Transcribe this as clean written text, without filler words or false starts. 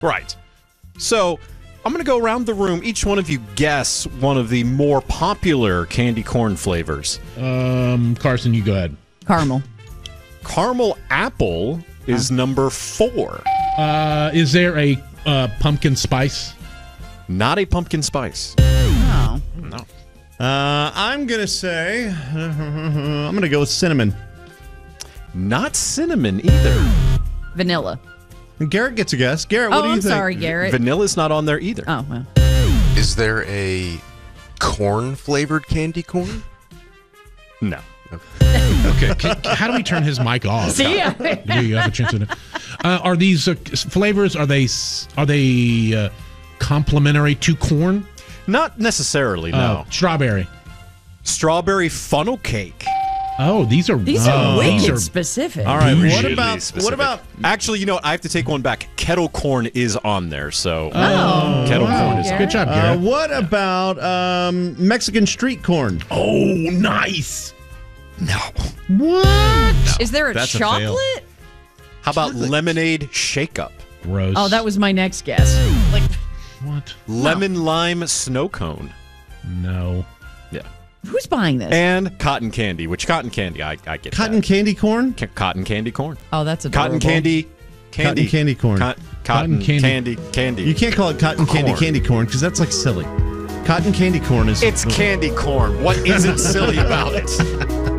Right. So I'm going to go around the room. Each one of you guess one of the more popular candy corn flavors. Carson, you go ahead. Caramel. Caramel apple is number 4. Is there a pumpkin spice? Not a pumpkin spice. Oh. No. I'm going to say, I'm going to go with cinnamon. Not cinnamon either. Vanilla. And Garrett gets a guess. Garrett, what do you I'm think? sorry, Garrett. Vanilla's not on there either. Oh, well. Is there a corn-flavored candy corn? No. Okay. How do we turn his mic off? See? Do you have a chance to? Are these flavors? Are they complementary to corn? Not necessarily, no. Strawberry. Strawberry funnel cake. Oh, these are wicked specific. All right. Really What specific. about? Actually, you know what? I have to take one back. Kettle corn is on there, so Oh, kettle corn is Good job, Garrett. What about Mexican street corn? Oh, nice. No. What? Is there a That's a fail. chocolate? How about lemonade shake-up? Gross. Oh, that was my next guess. Like, What? Lemon lime snow cone. No. Yeah. who's buying this? And cotton candy, which cotton candy, I get Cotton that. candy corn? Cotton candy corn. Oh, that's adorable. Cotton candy. Cotton candy corn. Cotton candy. candy. You can't call it cotton candy corn because that's like silly. Cotton candy corn is. It's candy corn. What isn't silly about it?